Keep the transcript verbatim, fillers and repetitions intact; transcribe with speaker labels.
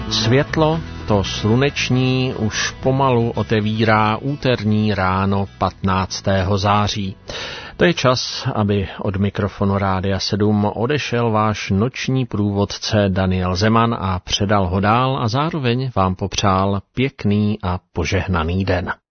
Speaker 1: Světlo, to sluneční, už pomalu otevírá úterní ráno patnáctého září. To je čas, aby od mikrofonu Rádia sedm odešel váš noční průvodce Daniel Zeman a předal ho dál a zároveň vám popřál pěkný a požehnaný den.